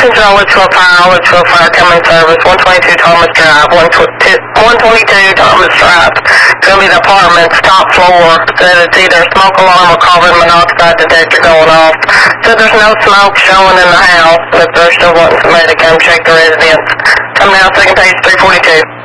Control, Litchfield Fire, coming service, 122 Thomas Drive, 122 Thomas Drive. It's going to be the apartment's top floor. Said it's either a smoke alarm or carbon monoxide detector going off. Said there's no smoke showing in the house, but they're still wanting somebody to come check the residence. Come now, second page, 342.